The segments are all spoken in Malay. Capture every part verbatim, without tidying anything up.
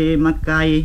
makai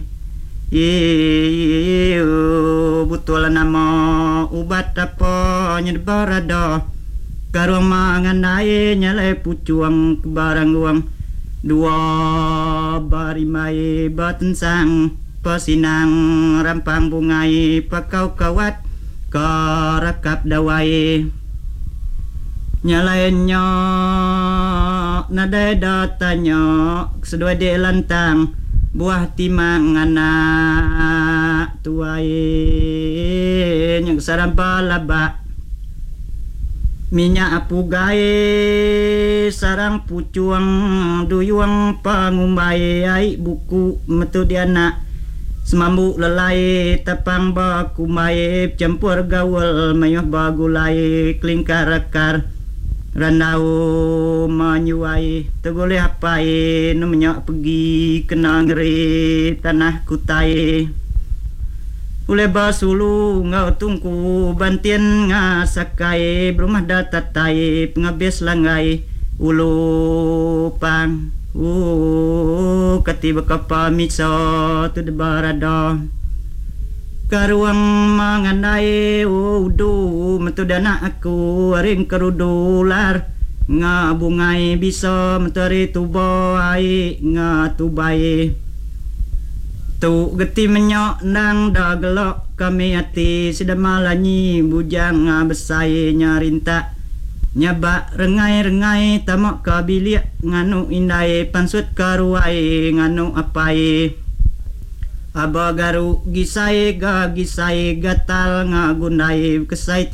Iyo butul nama ubat apa nyebarado karung manganai nyalai pucuang barang uang dua barimai batensang pasinang rampang bungai pakau kawat karakap dawai nyalainnya nadai datanya sedua di lantang buah timang anak tuai yang saramba laba minyak apu gae sarang pucuang duyuang pangumbai ai buku metu diana semambu lelai tapang baku mai campur gaul mayuh bagulai klingkar-kar ranau manyuai tegoleh apai numenyak pergi kena ngeri tanah kutai ule basulu ngau tungku bantian ngasakai berumah datatai pengabis langai ulu pang uh katiba kapamiso tu debarado karuang manganai udu metu dana aku ring kerudular ngabungai bisa mentari tubo ai ngatubai tu geti menyok nang dagelok kami hati sidamalanyi bujang ngabesai nyarinta nyabak rengai-rengai tamak kabiliak nganu indai pansut karuai nganu apai aba garu gisai ga gisai gatal ngagundai kesai